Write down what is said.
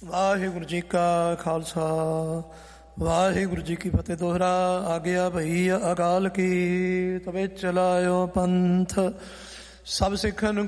ਵਾਹਿਗੁਰੂ ਜੀ ਕਾ ਖਾਲਸਾ ਵਾਹਿਗੁਰੂ ਜੀ ਕੀ ਫਤਿਹ। ਦੋਹਰਾ ਆ ਗਿਆ ਭਈ ਅਕਾਲ ਕੀ ਤਵੇ ਚਲਾਇਓ ਪੰਥ। ਸਭ ਸਿੱਖਨ